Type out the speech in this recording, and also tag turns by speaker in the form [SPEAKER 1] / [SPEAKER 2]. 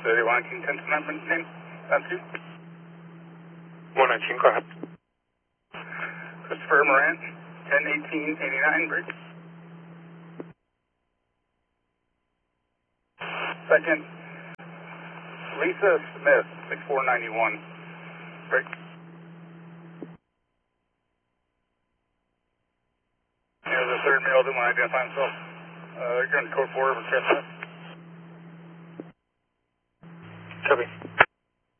[SPEAKER 1] 3119, 10 name, time 2.
[SPEAKER 2] 119, go ahead.
[SPEAKER 1] Christopher Moran, 101889, break. Second, Lisa Smith, 6491, break. The third male didn't want to identify himself. They're going to code 4 over Chris Smith.
[SPEAKER 2] Copy.